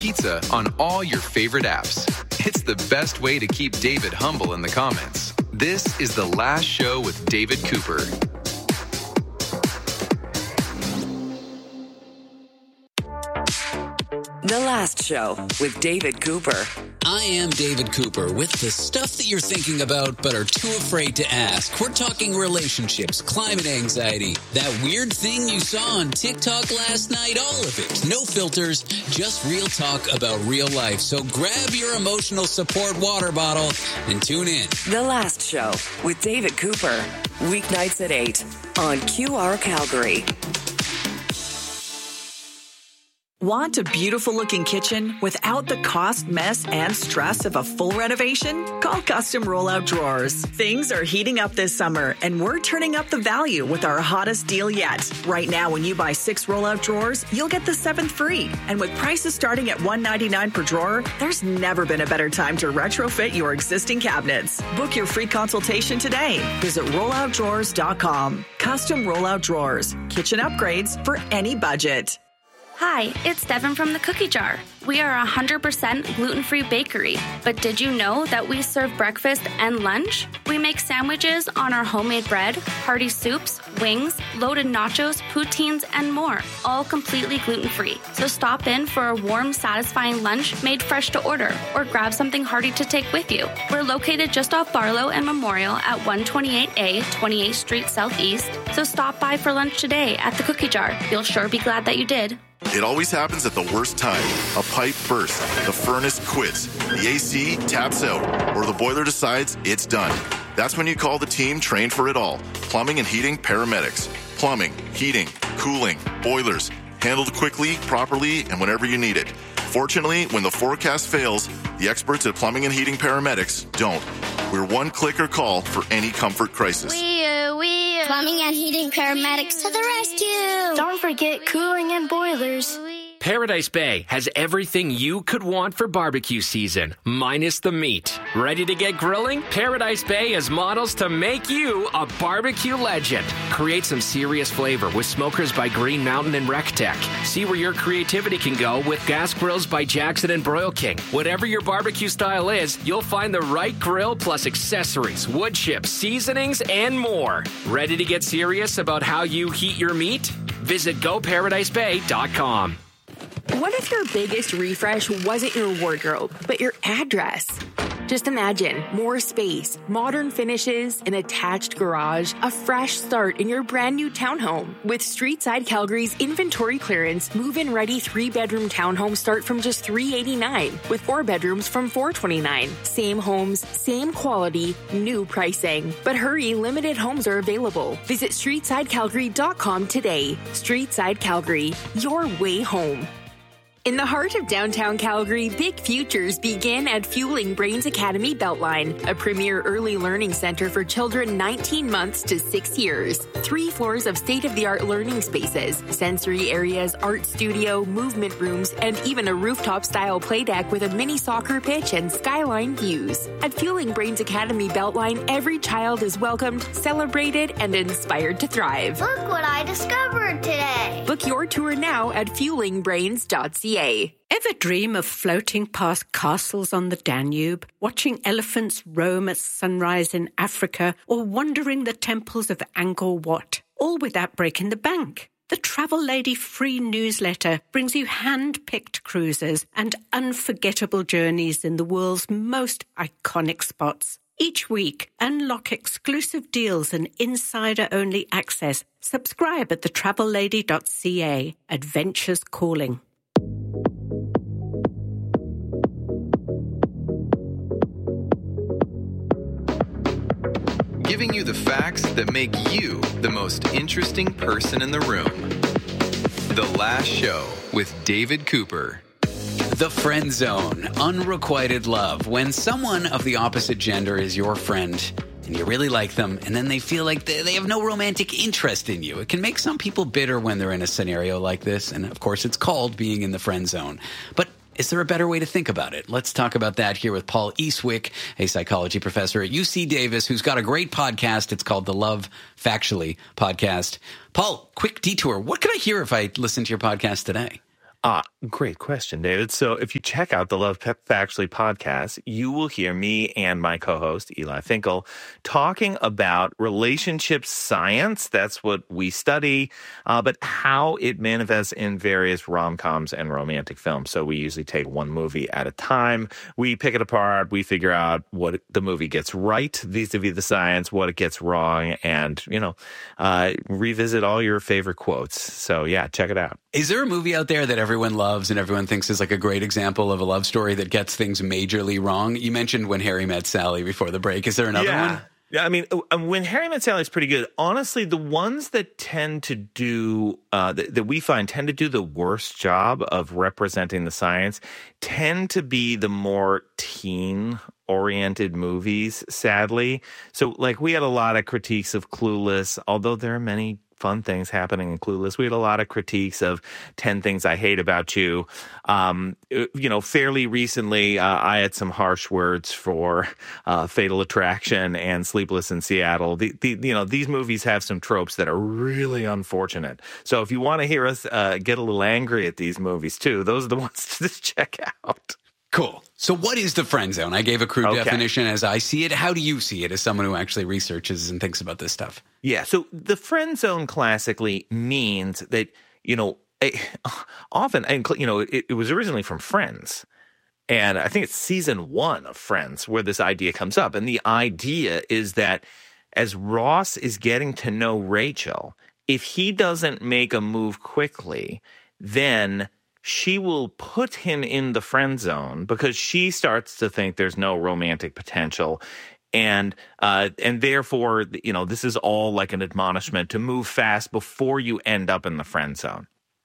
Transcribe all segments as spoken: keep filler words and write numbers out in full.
pizza on all your favorite apps. It's the best way to keep David humble in the comments. This is The Last Show with David Cooper. The Last Show with David Cooper. I am David Cooper with the stuff that you're thinking about but are too afraid to ask. We're talking relationships, climate anxiety, that weird thing you saw on TikTok last night, all of it. No filters, just real talk about real life. So grab your emotional support water bottle and tune in. The Last Show with David Cooper. Weeknights at eight on Q R Calgary. Want a beautiful-looking kitchen without the cost, mess, and stress of a full renovation? Call Custom Rollout Drawers. Things are heating up this summer, and we're turning up the value with our hottest deal yet. Right now, when you buy six rollout drawers, you'll get the seventh free. And with prices starting at one hundred ninety-nine dollars per drawer, there's never been a better time to retrofit your existing cabinets. Book your free consultation today. Visit rollout drawers dot com. Custom Rollout Drawers. Kitchen upgrades for any budget. Hi, it's Devin from the Cookie Jar. We are a one hundred percent gluten-free bakery, but did you know that we serve breakfast and lunch? We make sandwiches on our homemade bread, hearty soups, wings, loaded nachos, poutines, and more, all completely gluten-free. So stop in for a warm, satisfying lunch made fresh to order, or grab something hearty to take with you. We're located just off Barlow and Memorial at one twenty-eight A, twenty-eighth Street Southeast, so stop by for lunch today at the Cookie Jar. You'll sure be glad that you did. It always happens at the worst time. A pipe bursts, the furnace quits, the A C taps out, or the boiler decides it's done. That's when you call the team trained for it all. Plumbing and heating paramedics. Plumbing, heating, cooling, boilers. Handled quickly, properly, and whenever you need it. Fortunately, when the forecast fails, the experts at Plumbing and Heating Paramedics don't. We're one click or call for any comfort crisis. We are, we are. Plumbing and Heating Paramedics to the rescue. Don't forget cooling and boilers. Paradise Bay has everything you could want for barbecue season, minus the meat. Ready to get grilling? Paradise Bay has models to make you a barbecue legend. Create some serious flavor with smokers by Green Mountain and RecTech. See where your creativity can go with gas grills by Jackson and Broil King. Whatever your barbecue style is, you'll find the right grill plus accessories, wood chips, seasonings, and more. Ready to get serious about how you heat your meat? Visit go paradise bay dot com. What if your biggest refresh wasn't your wardrobe, but your address? Just imagine more space, modern finishes, an attached garage, a fresh start in your brand new townhome. With Streetside Calgary's inventory clearance, move-in ready three-bedroom townhomes start from just three hundred eighty-nine dollars, with four bedrooms from four hundred twenty-nine dollars. Same homes, same quality, new pricing. But hurry, limited homes are available. Visit streetside calgary dot com today. Streetside Calgary, your way home. In the heart of downtown Calgary, big futures begin at Fueling Brains Academy Beltline, a premier early learning center for children nineteen months to six years. Three floors of state-of-the-art learning spaces, sensory areas, art studio, movement rooms, and even a rooftop-style play deck with a mini soccer pitch and skyline views. At Fueling Brains Academy Beltline, every child is welcomed, celebrated, and inspired to thrive. Look what I discovered today. Book your tour now at fueling brains dot c a. Ever dream of floating past castles on the Danube, watching elephants roam at sunrise in Africa, or wandering the temples of Angkor Wat, all without breaking the bank? The Travel Lady free newsletter brings you hand-picked cruises and unforgettable journeys in the world's most iconic spots. Each week, unlock exclusive deals and insider-only access. Subscribe at the travel lady dot c a. Adventures calling. Giving you the facts that make you the most interesting person in the room. The Last Show with David Cooper. The friend zone, unrequited love. When someone of the opposite gender is your friend and you really like them, and then they feel like they, they have no romantic interest in you. It can make some people bitter when they're in a scenario like this, and of course it's called being in the friend zone. But is there a better way to think about it? Let's talk about that here with Paul Eastwick, a psychology professor at U C Davis, who's got a great podcast. It's called the Love Factually podcast. Paul, quick detour. What could I hear if I listened to your podcast today? Ah, great question, David. So if you check out the Love Factually podcast, you will hear me and my co-host, Eli Finkel, talking about relationship science. That's what we study, uh, but how it manifests in various rom-coms and romantic films. So we usually take one movie at a time. We pick it apart. We figure out what the movie gets right vis-a-vis the science, what it gets wrong, and, you know, uh, revisit all your favorite quotes. So yeah, check it out. Is there a movie out there that everyone loves and everyone thinks is like a great example of a love story that gets things majorly wrong? You mentioned When Harry Met Sally before the break. Is there another yeah. one? Yeah, I mean, When Harry Met Sally is pretty good. Honestly, the ones that tend to do, uh, that, that we find tend to do the worst job of representing the science tend to be the more teen-oriented movies, sadly. So, like, we had a lot of critiques of Clueless, although there are many fun things happening in Clueless. We had a lot of critiques of ten Things I Hate About You. Um, you know, fairly recently, uh, I had some harsh words for uh, Fatal Attraction and Sleepless in Seattle. The, the, you know, these movies have some tropes that are really unfortunate. So if you want to hear us uh, get a little angry at these movies too, those are the ones to check out. Cool. So what is the friend zone? I gave a crude Okay. definition as I see it. How do you see it as someone who actually researches and thinks about this stuff? Yeah, so the friend zone classically means that, you know, often, and you know, it, it was originally from Friends. And I think it's season one of Friends where this idea comes up. And the idea is that as Ross is getting to know Rachel, if he doesn't make a move quickly, then she will put him in the friend zone because she starts to think there's no romantic potential. And uh, and therefore, you know, this is all like an admonishment to move fast before you end up in the friend zone.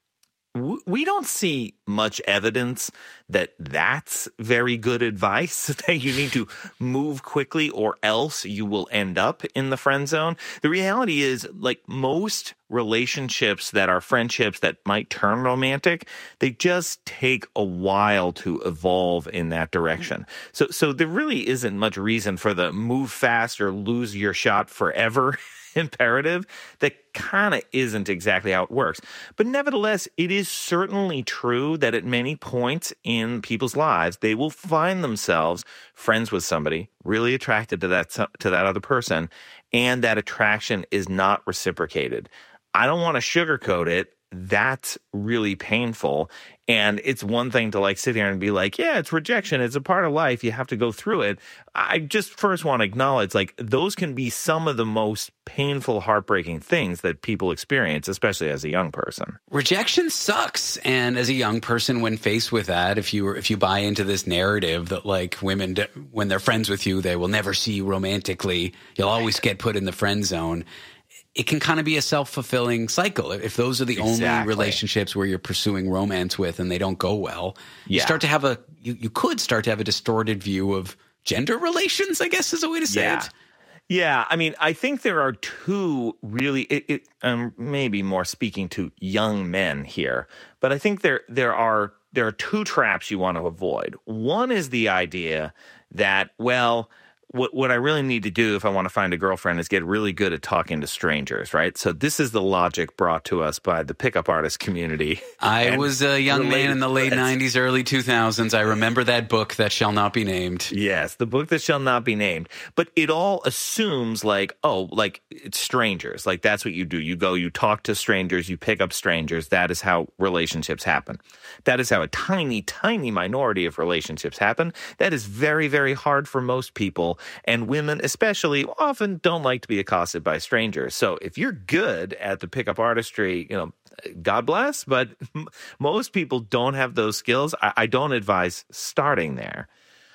We don't see much evidence that that's very good advice, that you need to move quickly or else you will end up in the friend zone. The reality is, like most relationships that are friendships that might turn romantic, they just take a while to evolve in that direction. So, so there really isn't much reason for the move fast or lose your shot forever imperative. That kind of isn't exactly how it works. But nevertheless, it is certainly true that at many points in people's lives, they will find themselves friends with somebody, really attracted to that to that other person, and that attraction is not reciprocated. I don't want to sugarcoat it. That's really painful. And it's one thing to like sit here and be like, yeah, it's rejection. It's a part of life. You have to go through it. I just first want to acknowledge, like, those can be some of the most painful, heartbreaking things that people experience, especially as a young person. Rejection sucks. And as a young person, when faced with that, if you if you buy into this narrative that like women, when they're friends with you, they will never see you romantically, you'll always get put in the friend zone. It can kind of be a self-fulfilling cycle. If those are the exactly. only relationships where you're pursuing romance with and they don't go well, yeah. you start to have a you, you could start to have a distorted view of gender relations, I guess is a way to say yeah. it. Yeah, I mean, I think there are two really, it, it, um, maybe more speaking to young men here, but I think there there are there are two traps you want to avoid. One is the idea that, well, What what I really need to do if I want to find a girlfriend is get really good at talking to strangers, right? So this is the logic brought to us by the pickup artist community. I was a young man in the late nineties, early two thousands. I remember that book that shall not be named. Yes, the book that shall not be named. But it all assumes like, oh, like it's strangers. Like that's what you do. You go, you talk to strangers, you pick up strangers. That is how relationships happen. That is how a tiny, tiny minority of relationships happen. That is very, very hard for most people. And women especially often don't like to be accosted by strangers. So if you're good at the pickup artistry, you know, God bless, but m- most people don't have those skills. I, I don't advise starting there.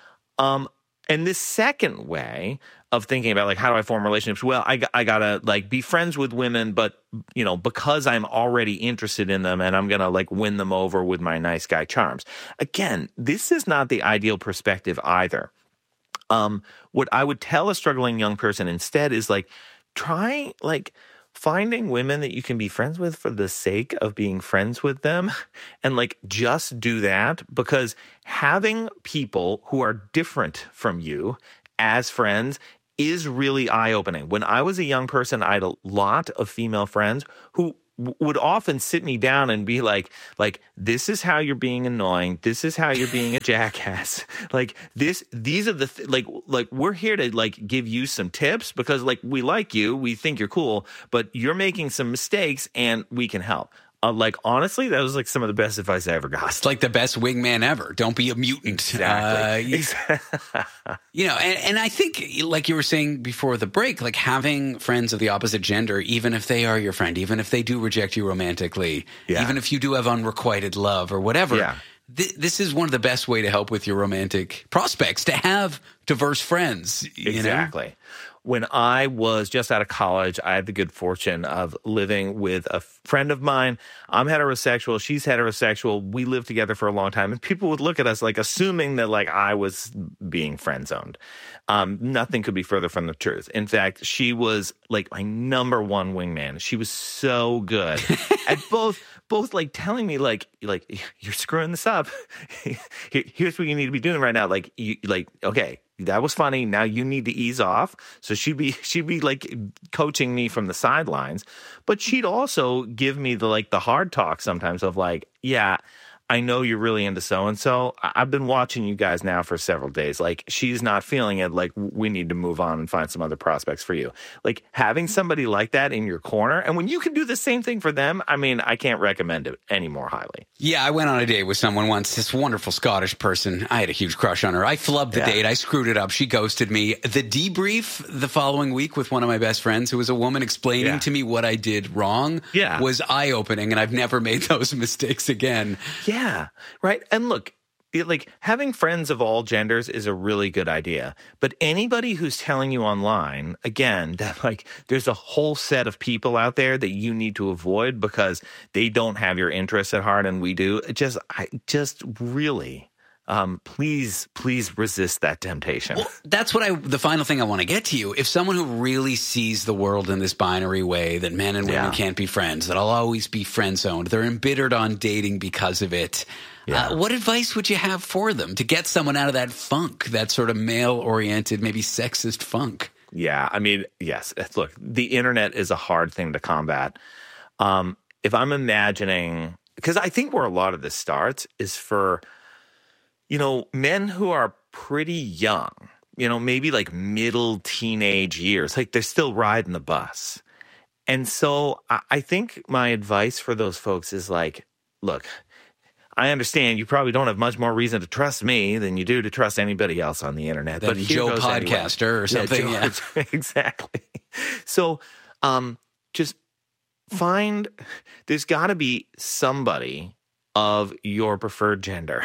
Um, and this second way of thinking about like, how do I form relationships? Well, I, I gotta like be friends with women, but you know, because I'm already interested in them and I'm gonna like win them over with my nice guy charms. Again, this is not the ideal perspective either. Um, what I would tell a struggling young person instead is like, try like finding women that you can be friends with for the sake of being friends with them, and like just do that, because having people who are different from you as friends is really eye-opening. When I was a young person, I had a lot of female friends who w- would often sit me down and be like, like, this is how you're being annoying. This is how you're being a jackass. Like this, these are the, th- like, like we're here to like give you some tips because like we like you. We think you're cool, but you're making some mistakes and we can help. Uh, like, honestly, that was like some of the best advice I ever got. It's like the best wingman ever. Don't be a mutant. Exactly. Uh, you, exactly. you know, and, and I think, like you were saying before the break, like having friends of the opposite gender, even if they are your friend, even if they do reject you romantically, yeah. even if you do have unrequited love or whatever, yeah. th- this is one of the best way to help with your romantic prospects, to have diverse friends. You exactly. know? When I was just out of college, I had the good fortune of living with a friend of mine. I'm heterosexual. She's heterosexual. We lived together for a long time. And people would look at us like assuming that like I was being friend zoned. Um, nothing could be further from the truth. In fact, she was like my number one wingman. She was so good at both, both like telling me like, like you're screwing this up. Here's what you need to be doing right now. Like, you, like, okay. That was funny. Now you need to ease off. So she'd be she'd be like coaching me from the sidelines, but she'd also give me the like the hard talk sometimes of like, yeah, I know you're really into so and so. I've been watching you guys now for several days. Like she's not feeling it. Like we need to move on and find some other prospects for you. Like having somebody like that in your corner, and when you can do the same thing for them, I mean, I can't recommend it any more highly. Yeah, I went on a date with someone once, this wonderful Scottish person. I had a huge crush on her. I flubbed the yeah. date. I screwed it up. She ghosted me. The debrief the following week with one of my best friends, who was a woman, explaining yeah. to me what I did wrong yeah. was eye-opening, and I've never made those mistakes again. Yeah, right. And look, like having friends of all genders is a really good idea. But anybody who's telling you online, again, that like there's a whole set of people out there that you need to avoid because they don't have your interests at heart and we do. It just, I just really, um, please, please resist that temptation. Well, that's what I, the final thing I want to get to you. If someone who really sees the world in this binary way that men and women yeah. can't be friends, that I'll always be friend zoned, they're embittered on dating because of it. Yeah. Uh, what advice would you have for them to get someone out of that funk, that sort of male-oriented, maybe sexist funk? Yeah, I mean, yes. Look, the internet is a hard thing to combat. Um, if I'm imagining, because I think where a lot of this starts is for, you know, men who are pretty young, you know, maybe like middle teenage years, like they're still riding the bus. And so I, I think my advice for those folks is like, look, I understand you probably don't have much more reason to trust me than you do to trust anybody else on the internet. Than but Joe Podcaster anyway. or something. Yeah, Joe, yeah. Exactly. So um, just find, there's got to be somebody of your preferred gender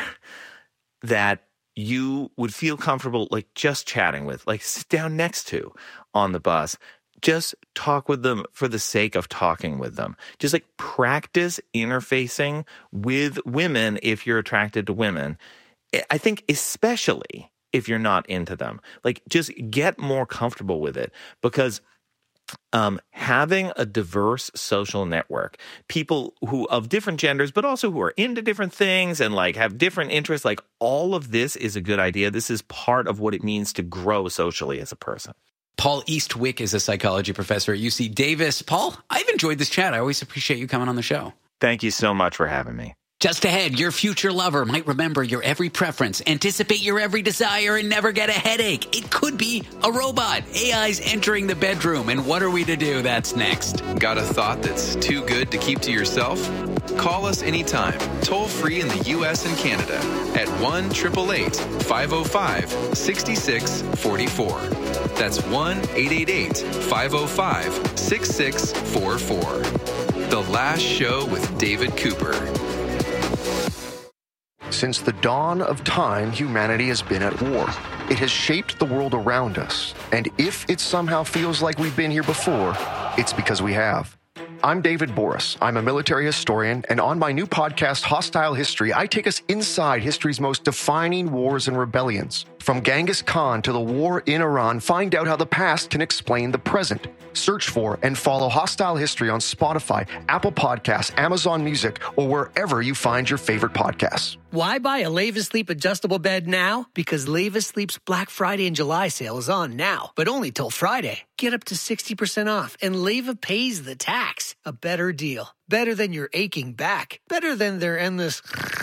that you would feel comfortable like just chatting with, like sit down next to on the bus. Just talk with them for the sake of talking with them. Just like practice interfacing with women if you're attracted to women. I think especially if you're not into them. Like just get more comfortable with it because um, having a diverse social network, people who of different genders, but also who are into different things and like have different interests, like all of this is a good idea. This is part of what it means to grow socially as a person. Paul Eastwick is a psychology professor at U C Davis. Paul, I've enjoyed this chat. I always appreciate you coming on the show. Thank you so much for having me. Just ahead, your future lover might remember your every preference, anticipate your every desire, and never get a headache. It could be a robot. A I's entering the bedroom, and what are we to do? That's next. Got a thought that's too good to keep to yourself? Call us anytime, toll free in the U S and Canada at one eight eight eight, five oh five, six six four four. That's one eight eight eight, five oh five, six six four four. The Last Show with David Cooper. Since the dawn of time, humanity has been at war. It has shaped the world around us. And if it somehow feels like we've been here before, it's because we have. I'm David Boris. I'm a military historian, and on my new podcast, Hostile History, I take us inside history's most defining wars and rebellions. From Genghis Khan to the war in Iran, find out how the past can explain the present. Search for and follow Hostile History on Spotify, Apple Podcasts, Amazon Music, or wherever you find your favorite podcasts. Why buy a Leva Sleep adjustable bed now? Because Leva Sleep's Black Friday and July sale is on now, but only till Friday. Get up to sixty percent off, and Leva pays the tax. A better deal. Better than your aching back. Better than their endless...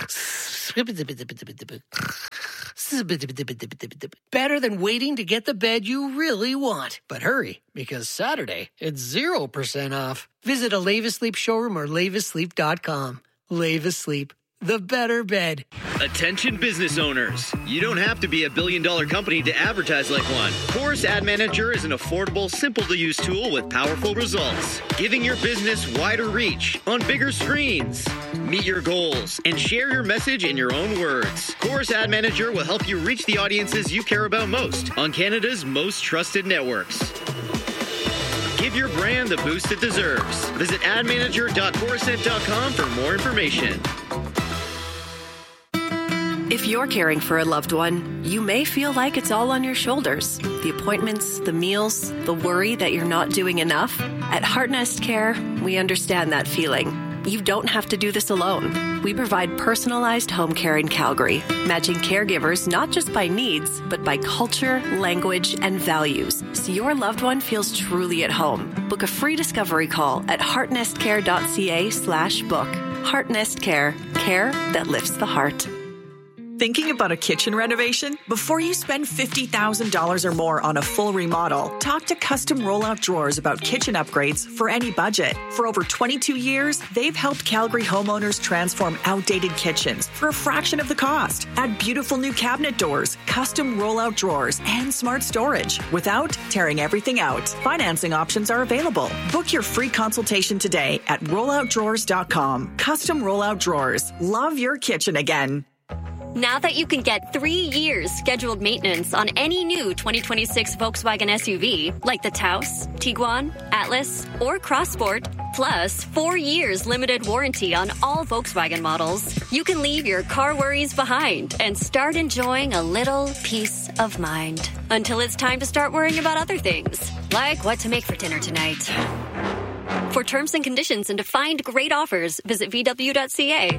Better than waiting to get the bed you really want. But hurry, because Saturday, it's zero percent off. Visit a Leva Sleep showroom or leva sleep dot com. Leva Sleep, the better bed. Attention business owners. You don't have to be a billion dollar company to advertise like one. Chorus Ad Manager is an affordable, simple to use tool with powerful results, giving your business wider reach on bigger screens. Meet your goals and share your message in your own words. Chorus Ad Manager will help you reach the audiences you care about most on Canada's most trusted networks. Give your brand the boost it deserves. Visit ad manager dot corusent dot com for more information. If you're caring for a loved one, you may feel like it's all on your shoulders. The appointments, the meals, the worry that you're not doing enough. At Heartnest Care, we understand that feeling. You don't have to do this alone. We provide personalized home care in Calgary, matching caregivers not just by needs, but by culture, language, and values, so your loved one feels truly at home. Book a free discovery call at heartnestcare dot c a slash book. Heartnest Care, care that lifts the heart. Thinking about a kitchen renovation? Before you spend fifty thousand dollars or more on a full remodel, talk to Custom Rollout Drawers about kitchen upgrades for any budget. For over twenty-two years, they've helped Calgary homeowners transform outdated kitchens for a fraction of the cost. Add beautiful new cabinet doors, custom rollout drawers, and smart storage without tearing everything out. Financing options are available. Book your free consultation today at rollout drawers dot com. Custom Rollout Drawers. Love your kitchen again. Now that you can get three years scheduled maintenance on any new twenty twenty-six Volkswagen S U V, like the Taos, Tiguan, Atlas, or Crossport, plus four years limited warranty on all Volkswagen models, you can leave your car worries behind and start enjoying a little peace of mind. Until it's time to start worrying about other things, like what to make for dinner tonight. For terms and conditions and to find great offers, visit v w dot c a.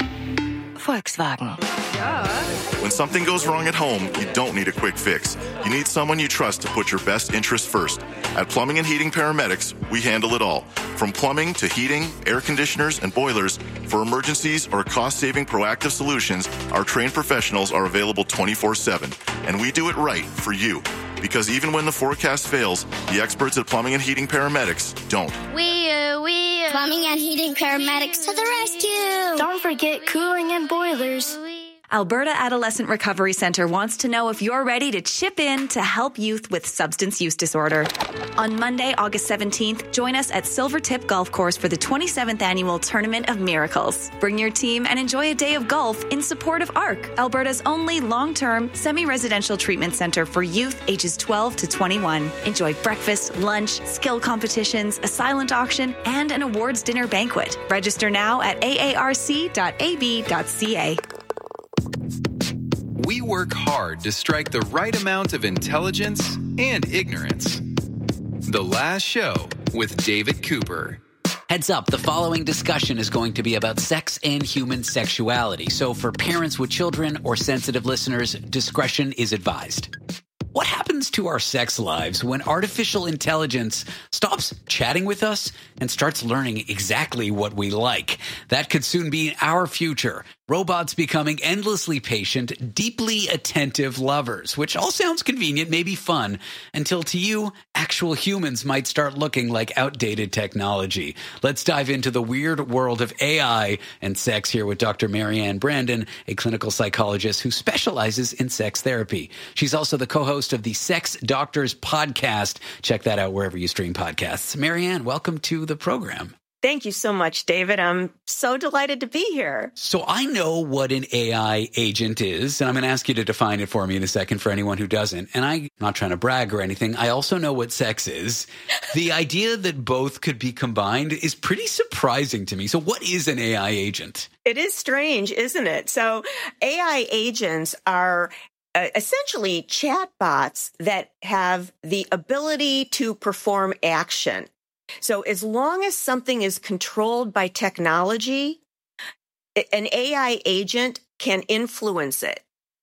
Volkswagen. When something goes wrong at home, you don't need a quick fix. You need someone you trust to put your best interest first. At Plumbing and Heating Paramedics, we handle it all. From plumbing to heating, air conditioners, and boilers, for emergencies or cost-saving proactive solutions, our trained professionals are available twenty-four seven. And we do it right for you. Because even when the forecast fails, the experts at Plumbing and Heating Paramedics don't. We, uh, we, uh, Plumbing and Heating Paramedics to the rescue. Don't forget cooling and boilers. Alberta Adolescent Recovery Centre wants to know if you're ready to chip in to help youth with substance use disorder. On Monday, August seventeenth, join us at Silvertip Golf Course for the twenty-seventh Annual Tournament of Miracles. Bring your team and enjoy a day of golf in support of A R C, Alberta's only long-term, semi-residential treatment centre for youth ages twelve to twenty-one. Enjoy breakfast, lunch, skill competitions, a silent auction, and an awards dinner banquet. Register now at a a r c dot a b dot c a. We work hard to strike the right amount of intelligence and ignorance. The Last Show with David Cooper. Heads up, the following discussion is going to be about sex and human sexuality. So for parents with children or sensitive listeners, discretion is advised. What happens to our sex lives when artificial intelligence stops chatting with us and starts learning exactly what we like? That could soon be our future. Robots becoming endlessly patient, deeply attentive lovers, which all sounds convenient, maybe fun, until to you, actual humans might start looking like outdated technology. Let's dive into the weird world of A I and sex here with Doctor Marianne Brandon, a clinical psychologist who specializes in sex therapy. She's also the co-host of the Sex Doctors podcast. Check that out wherever you stream podcasts. Marianne, welcome to the program. Thank you so much, David. I'm so delighted to be here. So I know what an A I agent is, and I'm going to ask you to define it for me in a second for anyone who doesn't. And I'm not trying to brag or anything. I also know what sex is. The idea that both could be combined is pretty surprising to me. So what is an A I agent? It is strange, isn't it? So A I agents are uh, essentially chatbots that have the ability to perform action. So as long as something is controlled by technology, an A I agent can influence it.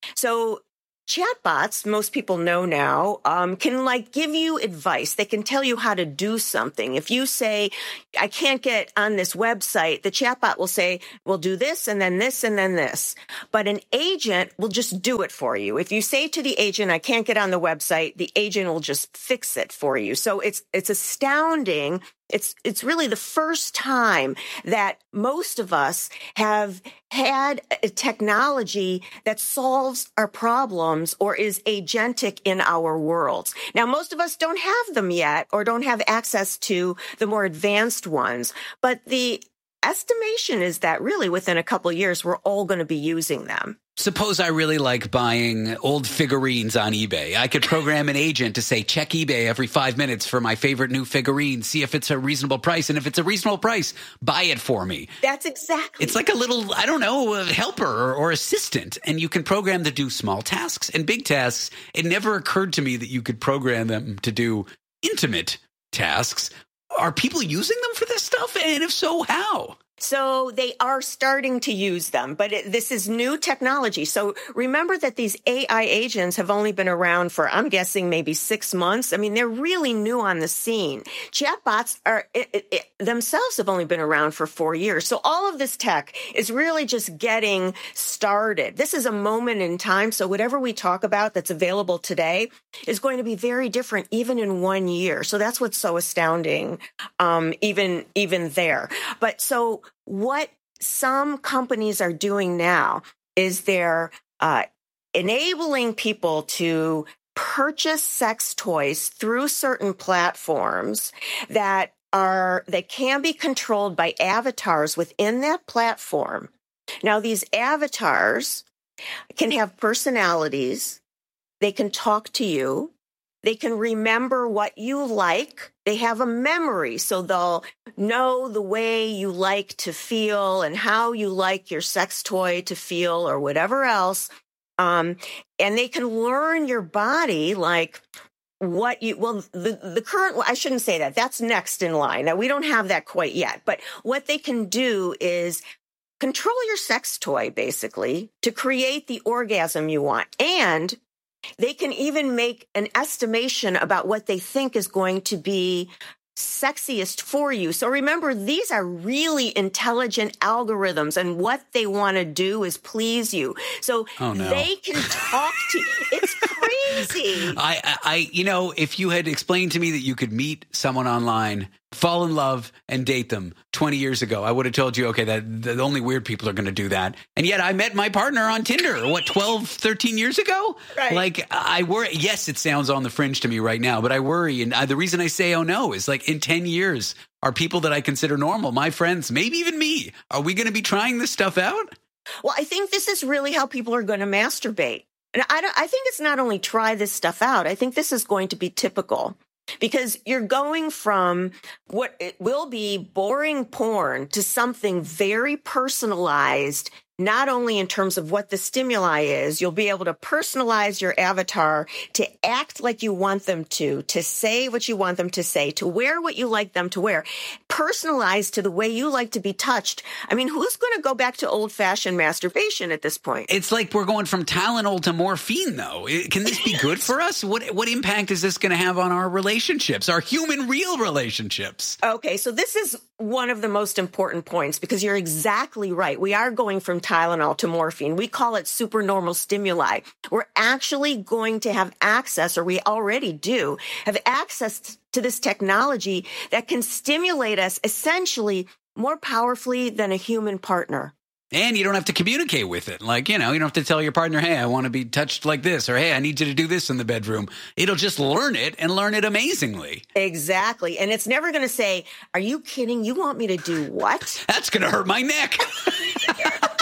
So chatbots, most people know now, um, can like give you advice. They can tell you how to do something. If you say, I can't get on this website, the chatbot will say, we'll do this and then this and then this. But an agent will just do it for you. If you say to the agent, I can't get on the website, the agent will just fix it for you. So it's it's astounding. It's it's really the first time that most of us have had a technology that solves our problems or is agentic in our worlds. Now, most of us don't have them yet or don't have access to the more advanced ones, but the estimation is that really within a couple of years, we're all going to be using them. Suppose I really like buying old figurines on eBay. I could program an agent to say, check eBay every five minutes for my favorite new figurine, see if it's a reasonable price. And if it's a reasonable price, buy it for me. That's exactly. It's like a little, I don't know, a helper or, or assistant. And you can program to do small tasks and big tasks. It never occurred to me that you could program them to do intimate tasks. Are people using them for this stuff? And if so, how? So they are starting to use them, but it, this is new technology. So remember that these A I agents have only been around for, I'm guessing, maybe six months. I mean, they're really new on the scene. Chatbots are it, it, it, themselves have only been around for four years. So all of this tech is really just getting started. This is a moment in time. So whatever we talk about that's available today is going to be very different even in one year. So that's what's so astounding, um, even, even there. But so what some companies are doing now is they're uh, enabling people to purchase sex toys through certain platforms that are that can be controlled by avatars within that platform. Now, these avatars can have personalities. They can talk to you. They can remember what you like. They have a memory, so they'll know the way you like to feel and how you like your sex toy to feel or whatever else. Um, and they can learn your body, like what you, well, the, the current, I shouldn't say that. That's next in line. Now, we don't have that quite yet. But what they can do is control your sex toy, basically, to create the orgasm you want. And they can even make an estimation about what they think is going to be sexiest for you. So remember, these are really intelligent algorithms, and what they want to do is please you. So oh, no. they can talk to you. It's crazy. I, I, you know, if you had explained to me that you could meet someone online, fall in love, and date them twenty years ago, I would have told you, okay, that the only weird people are going to do that. And yet I met my partner on Tinder, what, twelve, thirteen years ago? Right. Like, I worry. Yes, it sounds on the fringe to me right now, but I worry. And I, the reason I say, oh no, is like in ten years, are people that I consider normal, my friends, maybe even me, are we going to be trying this stuff out? Well, I think this is really how people are going to masturbate. And I, don't, I think it's not only try this stuff out. I think this is going to be typical. Because you're going from what it will be boring porn to something very personalized, not only in terms of what the stimuli is. You'll be able to personalize your avatar to act like you want them to, to say what you want them to say, to wear what you like them to wear, personalized to the way you like to be touched. I mean, who's going to go back to old-fashioned masturbation at this point? It's like we're going from Tylenol to morphine, though. Can this be good for us? What what impact is this going to have on our relationships, our human, real relationships? Okay, so this is one of the most important points, because you're exactly right. We are going from Tylenol to morphine. We call it supernormal stimuli. We're actually going to have access, or we already do, have access to this technology that can stimulate us essentially more powerfully than a human partner. And you don't have to communicate with it. Like, you know, you don't have to tell your partner, hey, I want to be touched like this, or hey, I need you to do this in the bedroom. It'll just learn it and learn it amazingly. Exactly. And it's never going to say, are you kidding? You want me to do what? That's going to hurt my neck.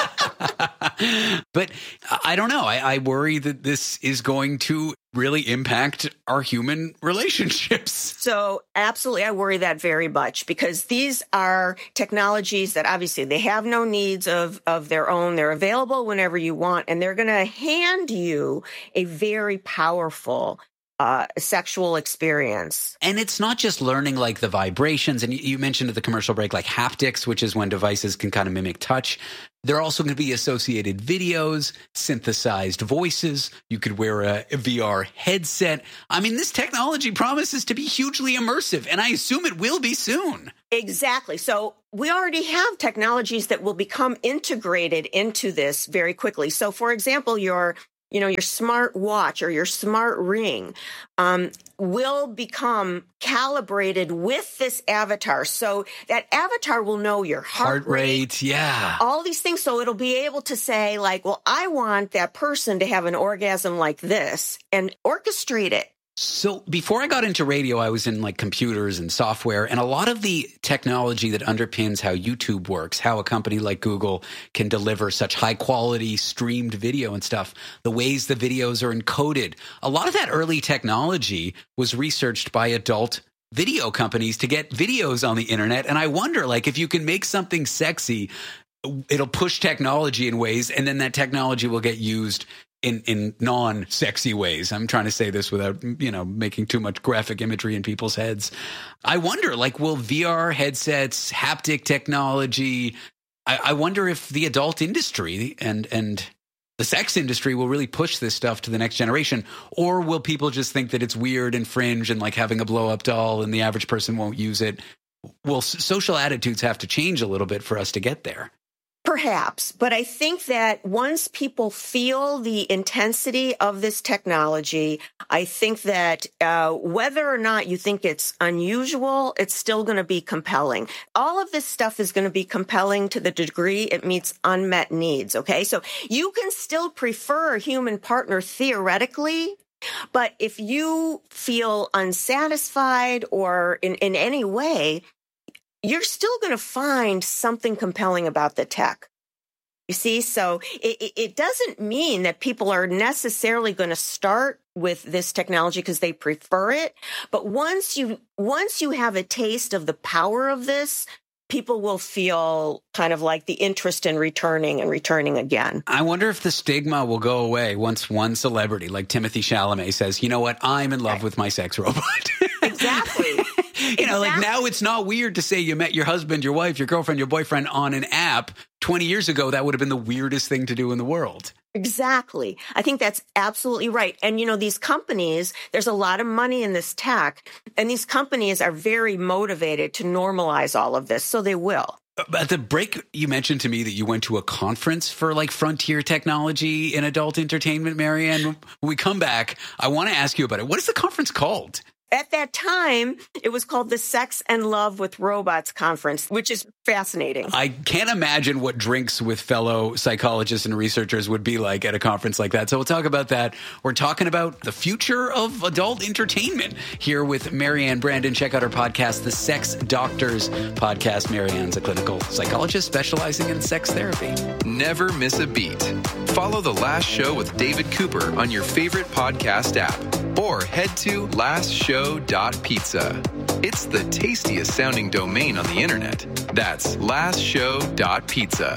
But I don't know. I, I worry that this is going to really impact our human relationships. So absolutely, I worry that very much because these are technologies that obviously they have no needs of, of their own. They're available whenever you want, and they're going to hand you a very powerful Uh, sexual experience. And it's not just learning like the vibrations. And you, you mentioned at the commercial break, like haptics, which is when devices can kind of mimic touch. There are also going to be associated videos, synthesized voices. You could wear a, a V R headset. I mean, this technology promises to be hugely immersive, and I assume it will be soon. Exactly. So we already have technologies that will become integrated into this very quickly. So for example, your you know, your smart watch or your smart ring um, will become calibrated with this avatar. So that avatar will know your heart, heart rate, yeah. all these things. So it'll be able to say like, well, I want that person to have an orgasm like this and orchestrate it. So before I got into radio, I was in like computers and software, and a lot of the technology that underpins how YouTube works, how a company like Google can deliver such high quality streamed video and stuff, the ways the videos are encoded. A lot of that early technology was researched by adult video companies to get videos on the internet. And I wonder, like, if you can make something sexy, it'll push technology in ways, and then that technology will get used in, in non-sexy ways. I'm trying to say this without, you know, making too much graphic imagery in people's heads. I wonder, like, will V R headsets, haptic technology, I, I wonder if the adult industry and, and the sex industry will really push this stuff to the next generation, or will people just think that it's weird and fringe and like having a blow-up doll and the average person won't use it? Well, social attitudes have to change a little bit for us to get there. Perhaps, but I think that once people feel the intensity of this technology, I think that uh, whether or not you think it's unusual, it's still going to be compelling. All of this stuff is going to be compelling to the degree it meets unmet needs, okay? So you can still prefer a human partner theoretically, but if you feel unsatisfied or in, in any way, you're still going to find something compelling about the tech. You see, so it, it doesn't mean that people are necessarily going to start with this technology because they prefer it. But once you once you have a taste of the power of this, people will feel kind of like the interest in returning and returning again. I wonder if the stigma will go away once one celebrity like Timothée Chalamet says, you know what, I'm in love right. with my sex robot. Exactly. You know, exactly. Like now it's not weird to say you met your husband, your wife, your girlfriend, your boyfriend on an app. twenty years ago, that would have been the weirdest thing to do in the world. Exactly. I think that's absolutely right. And, you know, these companies, there's a lot of money in this tech, and these companies are very motivated to normalize all of this, so they will. At the break, you mentioned to me that you went to a conference for like frontier technology in adult entertainment, Marianne. When we come back, I want to ask you about it. What is the conference called? At that time, it was called the Sex and Love with Robots Conference, which is fascinating. I can't imagine what drinks with fellow psychologists and researchers would be like at a conference like that. So we'll talk about that. We're talking about the future of adult entertainment here with Marianne Brandon. Check out her podcast, the Sex Doctors Podcast. Marianne's a clinical psychologist specializing in sex therapy. Never miss a beat. Follow The Last Show with David Cooper on your favorite podcast app, or head to last show dot pizza. It's the tastiest sounding domain on the internet. That's last show dot pizza.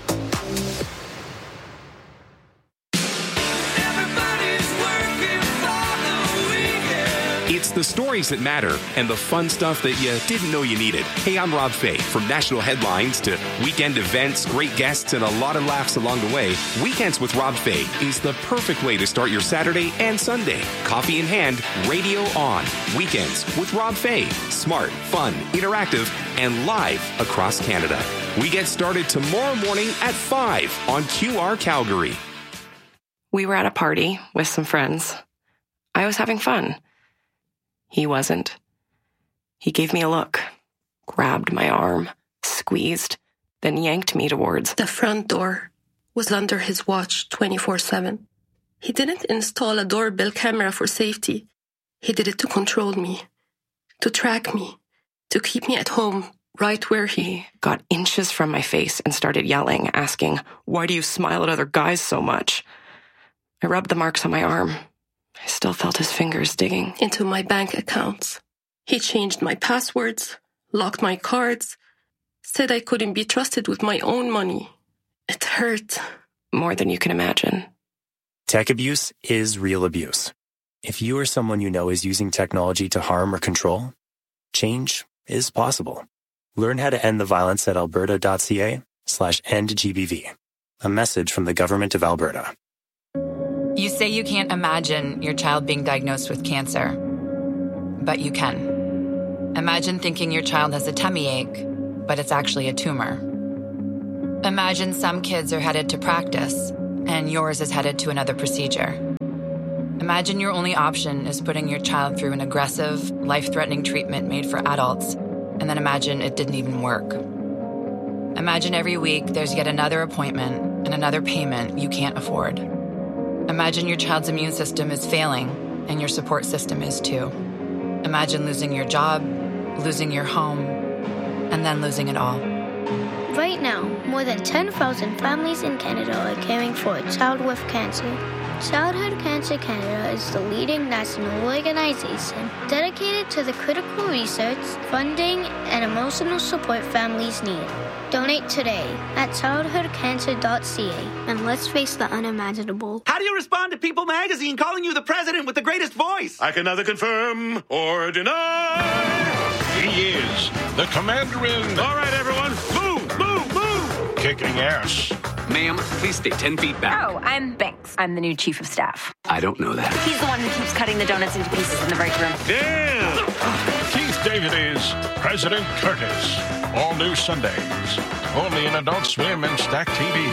It's the stories that matter and the fun stuff that you didn't know you needed. Hey, I'm Rob Fay. From national headlines to weekend events, great guests, and a lot of laughs along the way, Weekends with Rob Fay is the perfect way to start your Saturday and Sunday. Coffee in hand, radio on. Weekends with Rob Fay. Smart, fun, interactive, and live across Canada. We get started tomorrow morning at five on Q R Calgary. We were at a party with some friends. I was having fun. He wasn't. He gave me a look, grabbed my arm, squeezed, then yanked me towards the front door. Was under his watch twenty-four seven. He didn't install a doorbell camera for safety. He did it to control me, to track me, to keep me at home right where he got inches from my face and started yelling, asking, "Why do you smile at other guys so much?" I rubbed the marks on my arm. I still felt his fingers digging into my bank accounts. He changed my passwords, locked my cards, said I couldn't be trusted with my own money. It hurt. More than you can imagine. Tech abuse is real abuse. If you or someone you know is using technology to harm or control, change is possible. Learn how to end the violence at alberta.ca slash end GBV. A message from the Government of Alberta. You say you can't imagine your child being diagnosed with cancer, but you can. Imagine thinking your child has a tummy ache, but it's actually a tumor. Imagine some kids are headed to practice, and yours is headed to another procedure. Imagine your only option is putting your child through an aggressive, life-threatening treatment made for adults, and then imagine it didn't even work. Imagine every week there's yet another appointment and another payment you can't afford. Imagine your child's immune system is failing, and your support system is too. Imagine losing your job, losing your home, and then losing it all. Right now, more than ten thousand families in Canada are caring for a child with cancer. Childhood Cancer Canada is the leading national organization dedicated to the critical research, funding, and emotional support families need. Donate today at childhood cancer dot c a and let's face the unimaginable. How do you respond to People magazine calling you the president with the greatest voice? I can neither confirm or deny. He is the commander-in. All right, everyone, move, move, move. Kicking ass. Ma'am, please stay ten feet back. Oh, I'm Banks. I'm the new chief of staff. I don't know that. He's the one who keeps cutting the donuts into pieces in the break room. Damn! Keith David is President Curtis. All new Sundays. Only in Adult Swim and Stack T V.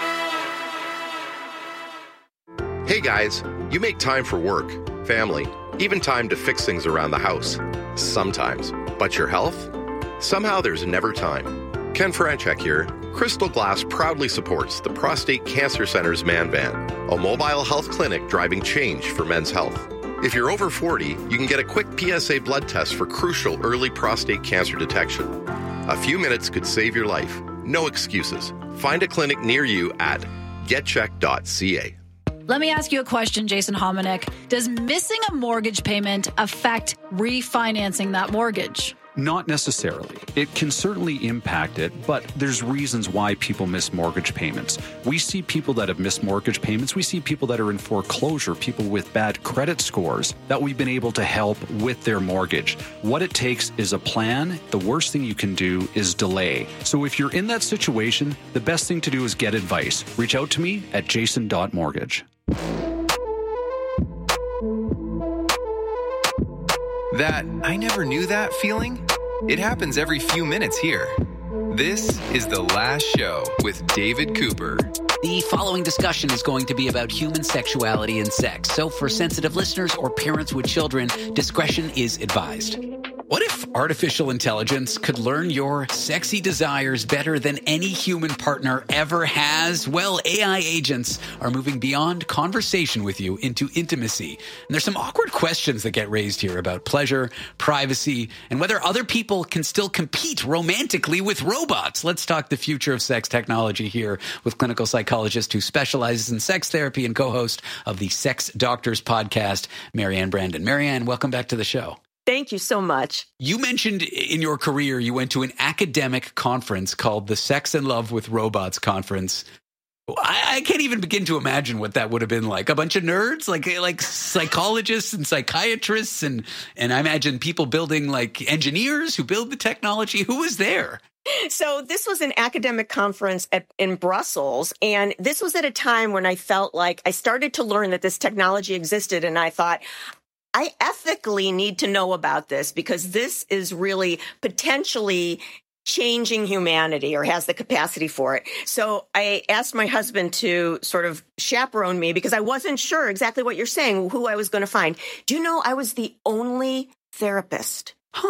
Hey guys, you make time for work, family, even time to fix things around the house. Sometimes. But your health? Somehow there's never time. Ken Franchek here. Crystal Glass proudly supports the Prostate Cancer Center's Man Van, a mobile health clinic driving change for men's health. If you're over forty, you can get a quick P S A blood test for crucial early prostate cancer detection. A few minutes could save your life. No excuses. Find a clinic near you at get check dot c a. Let me ask you a question, Jason Hominick. Does missing a mortgage payment affect refinancing that mortgage? Not necessarily. It can certainly impact it, but there's reasons why people miss mortgage payments. We see people that have missed mortgage payments. We see people that are in foreclosure, people with bad credit scores that we've been able to help with their mortgage. What it takes is a plan. The worst thing you can do is delay. So if you're in that situation, the best thing to do is get advice. Reach out to me at jason dot mortgage. That I never knew that feeling? It happens every few minutes here. This is The Last Show with David Cooper. The following discussion is going to be about human sexuality and sex. So for sensitive listeners or parents with children, discretion is advised. What if artificial intelligence could learn your sexy desires better than any human partner ever has? Well, A I agents are moving beyond conversation with you into intimacy. And there's some awkward questions that get raised here about pleasure, privacy, and whether other people can still compete romantically with robots. Let's talk the future of sex technology here with clinical psychologist who specializes in sex therapy and co-host of the Sex Doctors podcast, Marianne Brandon. Marianne, welcome back to the show. Thank you so much. You mentioned in your career you went to an academic conference called the Sex and Love with Robots conference. I, I can't even begin to imagine what that would have been like. A bunch of nerds, like like psychologists and psychiatrists, and and I imagine people building like engineers who build the technology. Who was there? So this was an academic conference at, in Brussels, and this was at a time when I felt like I started to learn that this technology existed, and I thought, I ethically need to know about this because this is really potentially changing humanity or has the capacity for it. So I asked my husband to sort of chaperone me because I wasn't sure exactly what you're saying, who I was going to find. Do you know I was the only therapist? Huh.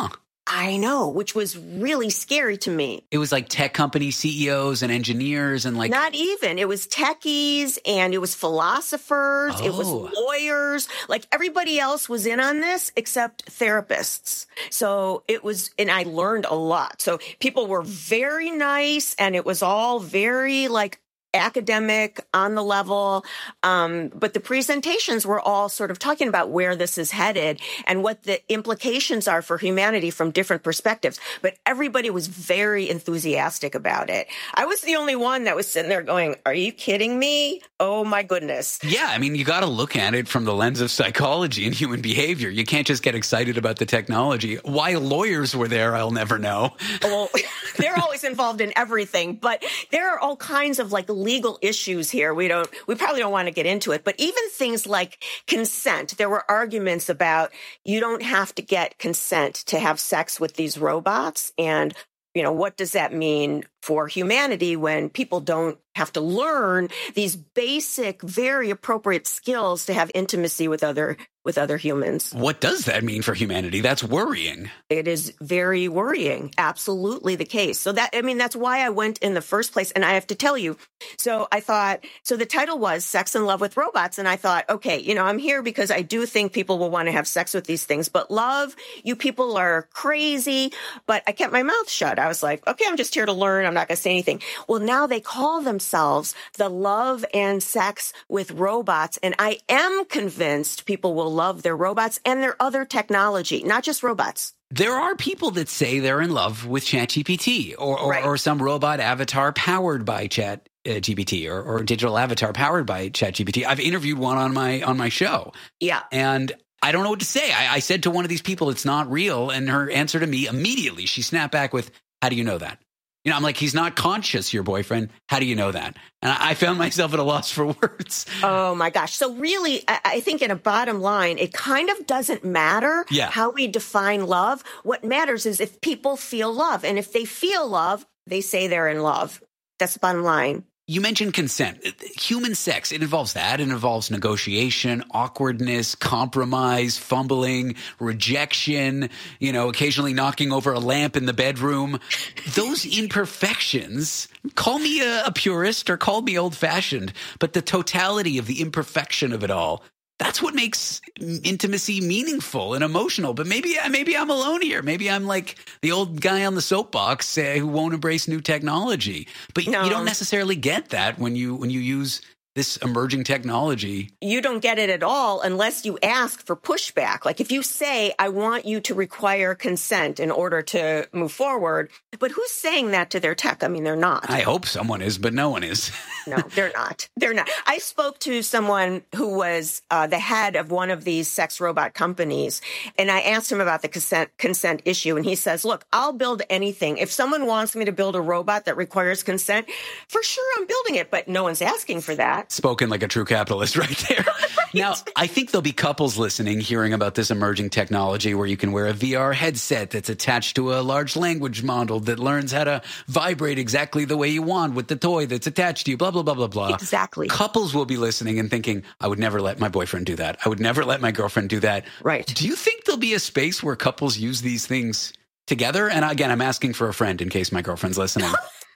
I know, which was really scary to me. It was like tech company C E Os and engineers and like... Not even. It was techies and it was philosophers. Oh. It was lawyers. Like everybody else was in on this except therapists. So it was, and I learned a lot. So people were very nice and it was all very like academic, on the level. Um, but the presentations were all sort of talking about where this is headed and what the implications are for humanity from different perspectives. But everybody was very enthusiastic about it. I was the only one that was sitting there going, are you kidding me? Oh, my goodness. Yeah, I mean, you got to look at it from the lens of psychology and human behavior. You can't just get excited about the technology. Why lawyers were there, I'll never know. Well, they're always involved in everything, but there are all kinds of like legal issues here. We don't, we probably don't want to get into it, but even things like consent, there were arguments about you don't have to get consent to have sex with these robots. And, you know, what does that mean for humanity when people don't have to learn these basic, very appropriate skills to have intimacy with other with other humans? What does that mean for humanity? That's worrying. It is very worrying. Absolutely the case. So that, I mean, that's why I went in the first place. And I have to tell you, so I thought, so the title was Sex and Love with Robots. And I thought, okay, you know, I'm here because I do think people will want to have sex with these things, but love, you people are crazy. But I kept my mouth shut. I was like, okay, I'm just here to learn. I'm not going to say anything. Well, now they call themselves the Love and Sex with Robots. And I am convinced people will love their robots and their other technology, not just robots. There are people that say they're in love with ChatGPT or, or, Right. or some robot avatar powered by Chat uh, G P T or, or digital avatar powered by ChatGPT. I've interviewed one on my on my show. Yeah. And I don't know what to say. I, I said to one of these people, it's not real. And her answer to me immediately, she snapped back with, how do you know that? You know, I'm like, he's not conscious, your boyfriend. How do you know that? And I, I found myself at a loss for words. Oh, my gosh. So really, I, I think in a bottom line, it kind of doesn't matter Yeah. how we define love. What matters is if people feel love. And if they feel love, they say they're in love. That's the bottom line. You mentioned consent. Human sex, it involves that. It involves negotiation, awkwardness, compromise, fumbling, rejection, you know, occasionally knocking over a lamp in the bedroom. Those imperfections, call me a, a purist or call me old-fashioned, but the totality of the imperfection of it all, that's what makes intimacy meaningful and emotional. But maybe maybe I'm alone here. Maybe I'm like the old guy on the soapbox uh, who won't embrace new technology. But No. you don't necessarily get that when you when you use this emerging technology. You don't get it at all unless you ask for pushback. Like if you say, I want you to require consent in order to move forward, but who's saying that to their tech? I mean, they're not. I hope someone is, but no one is. No, they're not. They're not. I spoke to someone who was uh, the head of one of these sex robot companies, and I asked him about the consent consent issue, and he says, look, I'll build anything. If someone wants me to build a robot that requires consent, for sure I'm building it, but no one's asking for that. Spoken like a true capitalist right there. Now, I think there'll be couples listening hearing about this emerging technology where you can wear a V R headset that's attached to a large language model that learns how to vibrate exactly the way you want with the toy that's attached to you, blah, blah, blah, blah, blah. Exactly. Couples will be listening and thinking, I would never let my boyfriend do that. I would never let my girlfriend do that. Right. Do you think there'll be a space where couples use these things together? And again, I'm asking for a friend in case my girlfriend's listening.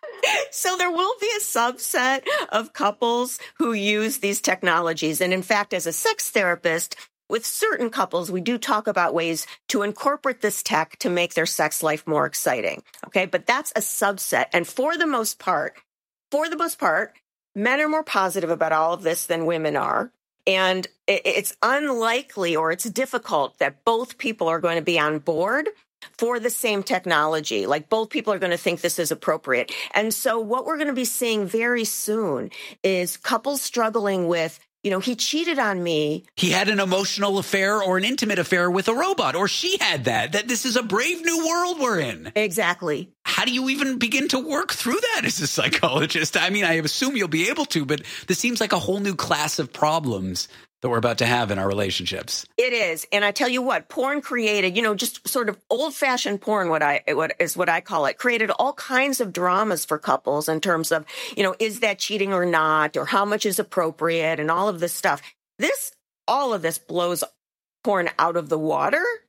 So there will be a subset of couples who use these technologies. And in fact, as a sex therapist, with certain couples, we do talk about ways to incorporate this tech to make their sex life more exciting. Okay. But that's a subset. And for the most part, for the most part, men are more positive about all of this than women are. And it- it's unlikely or it's difficult that both people are going to be on board for the same technology. Like both people are going to think this is appropriate. And so what we're going to be seeing very soon is couples struggling with, you know, he cheated on me. He had an emotional affair or an intimate affair with a robot, or she had that. That this is a brave new world we're in. Exactly. How do you even begin to work through that as a psychologist? I mean, I assume you'll be able to, but this seems like a whole new class of problems that we're about to have in our relationships. It is. And I tell you what, porn created, you know, just sort of old fashioned porn, what I, what is what I call it, created all kinds of dramas for couples in terms of, you know, is that cheating or not, or how much is appropriate and all of this stuff. This, all of this blows porn out of the water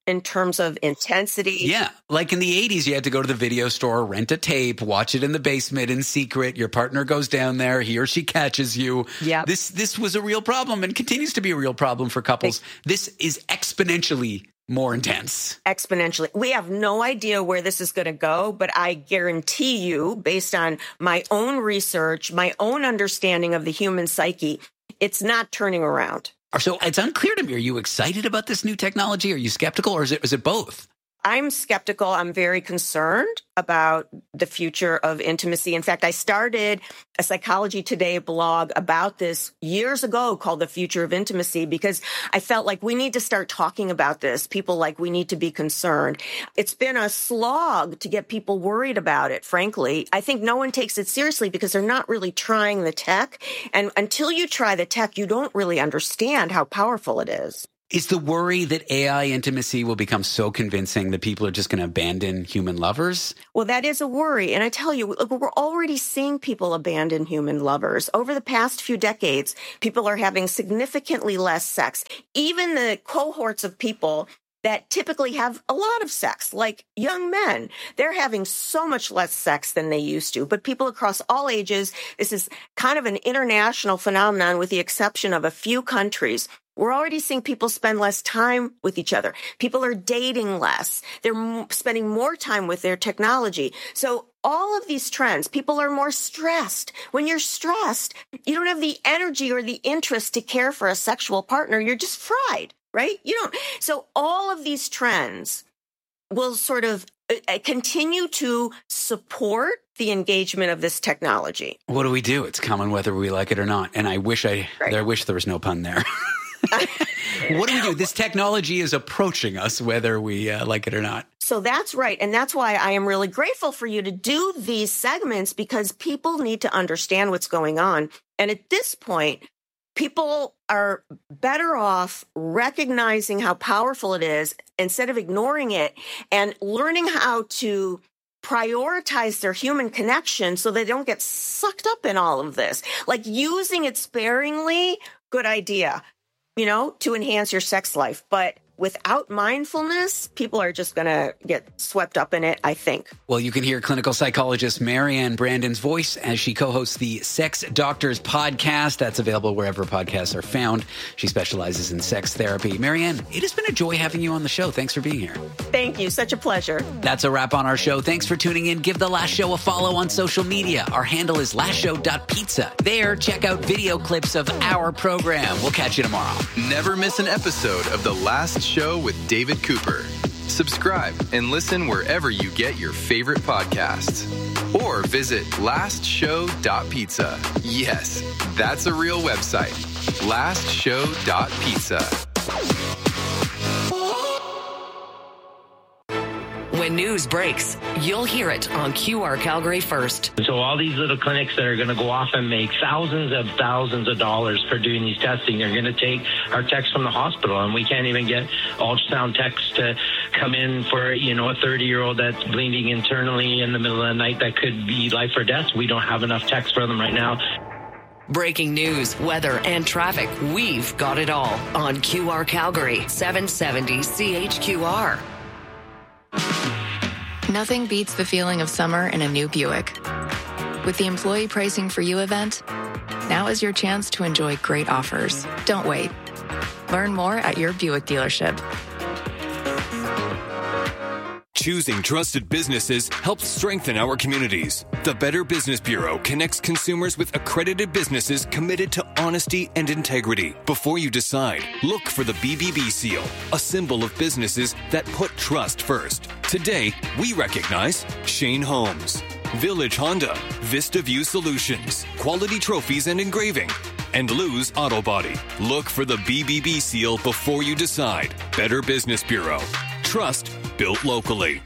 in terms of intensity. Yeah. Like in the eighties, you had to go to the video store, rent a tape, watch it in the basement in secret. Your partner goes down there. He or she catches you. Yeah. This, this was a real problem and continues to be a real problem for couples. This is exponentially more intense. Exponentially. We have no idea where this is going to go, but I guarantee you, based on my own research, my own understanding of the human psyche, it's not turning around. So it's unclear to me. Are you excited about this new technology? Are you skeptical, or is it, is it both? I'm skeptical. I'm very concerned about the future of intimacy. In fact, I started a Psychology Today blog about this years ago called The Future of Intimacy because I felt like we need to start talking about this. People like we need to be concerned. It's been a slog to get people worried about it, frankly. I think no one takes it seriously because they're not really trying the tech. And until you try the tech, you don't really understand how powerful it is. Is the worry that A I intimacy will become so convincing that people are just going to abandon human lovers? Well, that is a worry. And I tell you, look, we're already seeing people abandon human lovers. Over the past few decades, people are having significantly less sex. Even the cohorts of people that typically have a lot of sex, like young men, they're having so much less sex than they used to. But people across all ages, this is kind of an international phenomenon with the exception of a few countries. We're already seeing people spend less time with each other. People are dating less. They're m- spending more time with their technology. So all of these trends, people are more stressed. When you're stressed, you don't have the energy or the interest to care for a sexual partner. You're just fried, right? You don't. So all of these trends will sort of uh, continue to support the engagement of this technology. What do we do? It's coming whether we like it or not. And I wish I, right. I wish there was no pun there. What do we do? This technology is approaching us whether we uh, like it or not. So that's right. And that's why I am really grateful for you to do these segments because people need to understand what's going on. And at this point, people are better off recognizing how powerful it is instead of ignoring it and learning how to prioritize their human connection so they don't get sucked up in all of this. Like using it sparingly, good idea. You know, to enhance your sex life. But without mindfulness, people are just going to get swept up in it, I think. Well, you can hear clinical psychologist Marianne Brandon's voice as she co-hosts the Sex Doctors podcast. That's available wherever podcasts are found. She specializes in sex therapy. Marianne, it has been a joy having you on the show. Thanks for being here. Thank you. Such a pleasure. That's a wrap on our show. Thanks for tuning in. Give The Last Show a follow on social media. Our handle is last show dot pizza. There, check out video clips of our program. We'll catch you tomorrow. Never miss an episode of The Last Show with David Cooper. Subscribe and listen wherever you get your favorite podcasts. Or visit last show dot pizza. Yes, that's a real website. last show dot pizza. When news breaks, you'll hear it on Q R Calgary first. So all these little clinics that are going to go off and make thousands of thousands of dollars for doing these testing, they're going to take our techs from the hospital, and we can't even get ultrasound techs to come in for, you know, a thirty-year-old that's bleeding internally in the middle of the night that could be life or death. We don't have enough techs for them right now. Breaking news, weather, and traffic. We've got it all on Q R Calgary, seven seventy C H Q R. Nothing beats the feeling of summer in a new Buick. With the Employee Pricing for You event, now is your chance to enjoy great offers. Don't wait. Learn more at your Buick dealership. Choosing trusted businesses helps strengthen our communities. The Better Business Bureau connects consumers with accredited businesses committed to honesty and integrity. Before you decide, look for the B B B seal, a symbol of businesses that put trust first. Today, we recognize Shane Holmes, Village Honda, Vista View Solutions, Quality Trophies and Engraving, and Lou's Auto Body. Look for the B B B seal before you decide. Better Business Bureau. Trust built locally.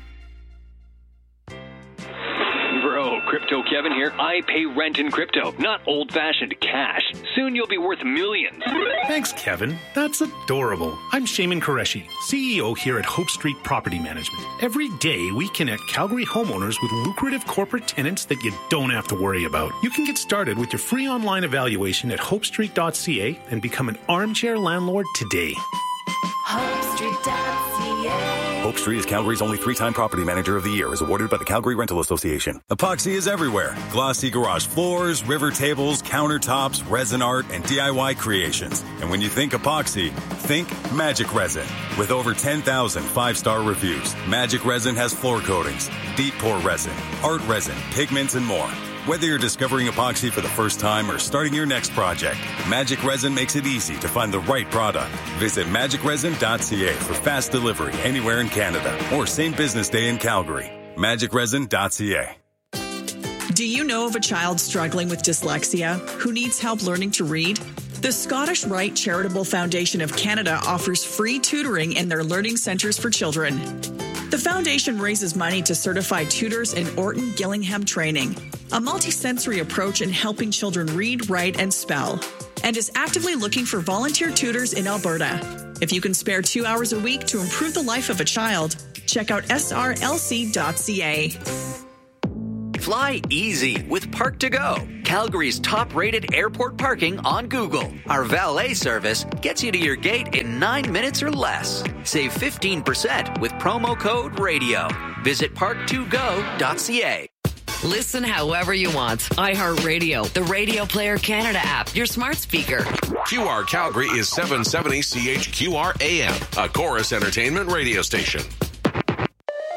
Bro, Crypto Kevin here. I pay rent in crypto, not old-fashioned cash. Soon you'll be worth millions. Thanks, Kevin. That's adorable. I'm Shaiman Qureshi, C E O here at Hope Street Property Management. Every day, we connect Calgary homeowners with lucrative corporate tenants that you don't have to worry about. You can get started with your free online evaluation at hope street dot c a and become an armchair landlord today. hope street dot c a. Hope Street is Calgary's only three-time Property Manager of the Year, as awarded by the Calgary Rental Association. Epoxy is everywhere. Glossy garage floors, river tables, countertops, resin art, and D I Y creations. And when you think epoxy, think Magic Resin. With over ten thousand five-star reviews, Magic Resin has floor coatings, deep pour resin, art resin, pigments, and more. Whether you're discovering epoxy for the first time or starting your next project, Magic Resin makes it easy to find the right product. Visit magic resin dot c a for fast delivery anywhere in Canada or same business day in Calgary. magic resin dot c a. Do you know of a child struggling with dyslexia who needs help learning to read? The Scottish Rite Charitable Foundation of Canada offers free tutoring in their learning centres for children. The foundation raises money to certify tutors in Orton Gillingham training, a multisensory approach in helping children read, write, and spell, and is actively looking for volunteer tutors in Alberta. If you can spare two hours a week to improve the life of a child, check out s r l c dot c a. Fly easy with Park to Go, Calgary's top-rated airport parking on Google. Our valet service gets you to your gate in nine minutes or less. Save fifteen percent with promo code RADIO. Visit park to go dot c a. Listen however you want. iHeartRadio, the Radio Player Canada app, your smart speaker. Q R Calgary is seven seventy C H Q R A M, a Chorus Entertainment radio station.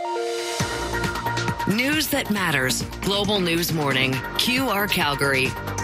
News that matters. Global News Morning. Q R Calgary.